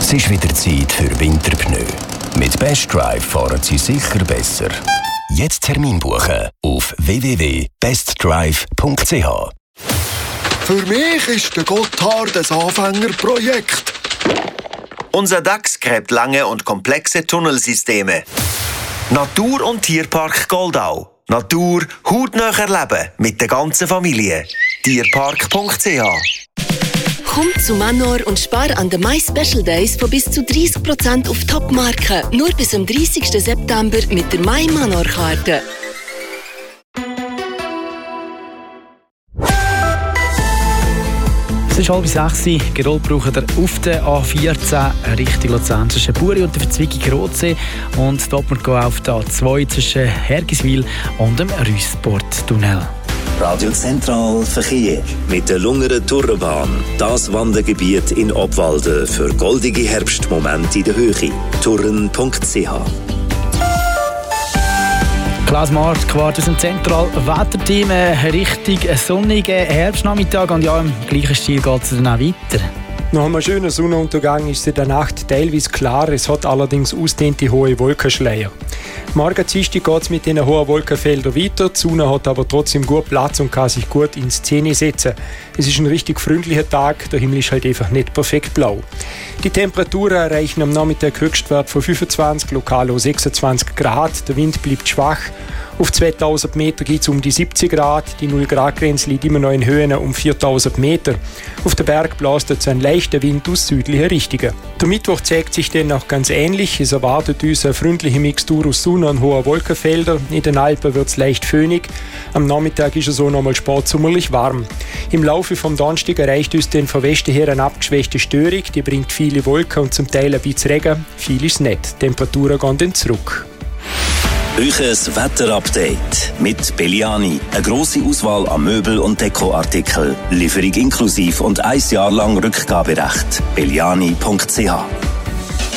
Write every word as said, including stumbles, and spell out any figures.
Es ist wieder Zeit für Winterpneu. Mit Best Drive fahren Sie sicher besser. Jetzt Termin buchen auf w w w punkt best drive punkt c h. Für mich ist der Gotthard ein Anfängerprojekt. Unser D A X gräbt lange und komplexe Tunnelsysteme. Natur- und Tierpark Goldau. Natur hautnah erleben mit der ganzen Familie. tierpark punkt c h. Komm zu Manor und spar an den My Special Days von bis zu dreißig Prozent auf Top-Marken. Nur bis am dreißigsten September mit der My Manor-Karte. Es ist halb sechs. Gerollt braucht ihr auf der A vierzehn Richtung Luzern zwischen Buri und der Verzweigung Rotsee. Und dort wir gehen auf der A zwei zwischen Hergiswil und dem Rüssporttunnel. Radio Zentral Verkehr mit der Lungeren Tourenbahn. Das Wandergebiet in Obwalden für goldige Herbstmomente in der Höhe. touren punkt c h. Klaas Marquardt aus dem Zentral-Wetterteam. Richtig sonnigen Herbstnachmittag und ja, im gleichen Stil geht es dann auch weiter. Nach einem schönen Sonnenuntergang ist es in der Nacht teilweise klar, es hat allerdings ausdehnte hohe Wolkenschleier. Morgen Dienstag geht es mit diesen hohen Wolkenfeldern weiter, die Sonne hat aber trotzdem gut Platz und kann sich gut in Szene setzen. Es ist ein richtig freundlicher Tag, der Himmel ist halt einfach nicht perfekt blau. Die Temperaturen erreichen am Nachmittag Höchstwert von fünfundzwanzig, lokal auch sechsundzwanzig Grad, der Wind bleibt schwach. Auf zweitausend Meter geht es um die siebzig Grad, die null Grad Grenze liegt immer noch in Höhen um viertausend Meter. Auf den Berg bläst jetzt ein leichter Wind aus südlicher Richtung. Der Mittwoch zeigt sich dann auch ganz ähnlich. Es erwartet uns eine freundliche Mixtur aus Sonne und hohen Wolkenfeldern. In den Alpen wird es leicht föhnig. Am Nachmittag ist es auch nochmal sportsommerlich warm. Im Laufe vom Donnerstag erreicht uns dann von Westen her eine abgeschwächte Störung. Die bringt viele Wolken und zum Teil ein bisschen Regen. Viel ist nicht. Die Temperaturen gehen dann zurück. Euches Wetterupdate mit Belliani. Eine grosse Auswahl an Möbel- und Dekoartikeln. Lieferung inklusiv und ein Jahr lang Rückgaberecht. belliani punkt c h.